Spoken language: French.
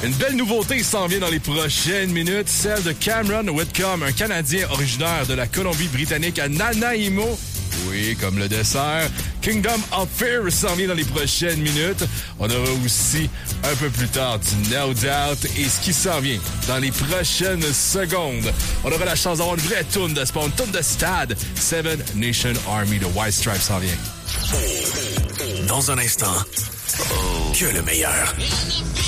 Une belle nouveauté s'en vient dans les prochaines minutes, celle de Cameron Whitcomb, un Canadien originaire de la Colombie-Britannique à Nanaimo. Oui, comme le dessert. Kingdom of Fear s'en vient dans les prochaines minutes. On aura aussi, un peu plus tard, du No Doubt et ce qui s'en vient dans les prochaines secondes. On aura la chance d'avoir une vraie toune de Spawn, toune de stade. Seven Nation Army de White Stripes s'en vient. Dans un instant, que le meilleur.